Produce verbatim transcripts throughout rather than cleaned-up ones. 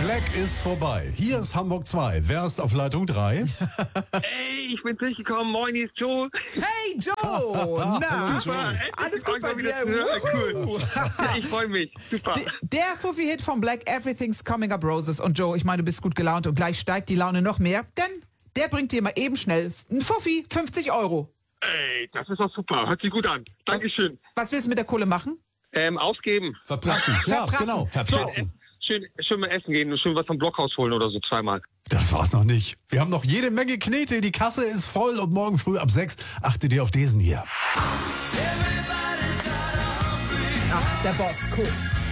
Black ist vorbei. Hier ist Hamburg zwei. Wer ist auf Leitung drei? Hey, ich bin durchgekommen. Moin, hier ist Joe. Hey Joe! Na, Super, alles gut bei dir? Ja, cool. Wuhu. Ja, ich freue mich. Super. D- Der Fuffi-Hit von Black, Everything's Coming Up Roses. Und Joe, ich meine, du bist gut gelaunt und gleich steigt die Laune noch mehr, denn der bringt dir mal eben schnell einen Fuffi, fünfzig Euro. Ey, das ist doch super. Hört sich gut an. Dankeschön. Was willst du mit der Kohle machen? Ähm, ausgeben. Verprassen. Ja, Verprassen. genau. Verprassen. Schön, schön mal essen gehen und schön was vom Blockhaus holen oder so zweimal. Das war's noch nicht. Wir haben noch jede Menge Knete. Die Kasse ist voll und morgen früh ab sechs achte dir auf diesen hier. Ach, der Boss, cool.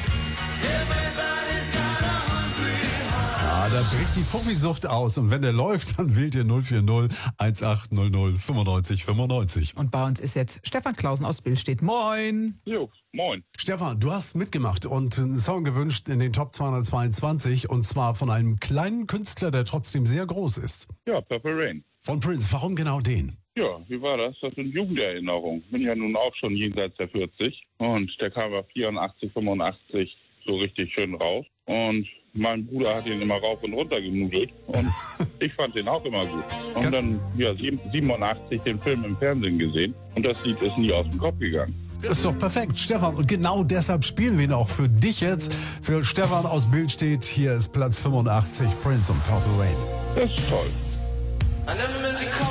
Ja, da bricht die Fuffisucht aus. Und wenn der läuft, dann wählt ihr null vier null eins acht null null fünfundneunzig fünfundneunzig. Und bei uns ist jetzt Stefan Klausen aus Billstedt. Moin. Jo, moin. Stefan, du hast mitgemacht und einen Song gewünscht in den Top zweihundertzweiundzwanzig. Und zwar von einem kleinen Künstler, der trotzdem sehr groß ist. Ja, Purple Rain. Von Prince. Warum genau den? Ja, wie war das? Das sind Jugenderinnerungen. Bin ja nun auch schon jenseits der vierzig. Und der kam ja vierundachtzig, fünfundachtzig so richtig schön raus. Und mein Bruder hat ihn immer rauf und runter genudelt. Und ich fand den auch immer gut. Und dann, ja, siebenundachtzig den Film im Fernsehen gesehen. Und das Lied ist nie aus dem Kopf gegangen. Das ist doch perfekt, Stefan. Und genau deshalb spielen wir ihn auch für dich jetzt. Für Stefan aus Billstedt. Hier ist Platz fünfundachtzig, Prince und Purple Rain. Das ist toll. I never meant to call